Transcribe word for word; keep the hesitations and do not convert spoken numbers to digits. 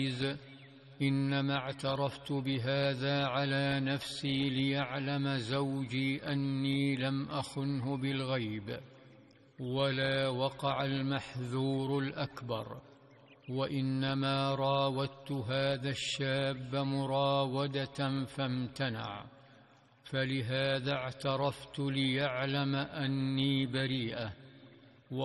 إنما اعترفت بهذا على نفسي ليعلم زوجي أني لم أخنه بالغيب، ولا وقع المحذور الأكبر، وإنما راودت هذا الشاب مراودة فامتنع، فلهذا اعترفت ليعلم أني بريئة.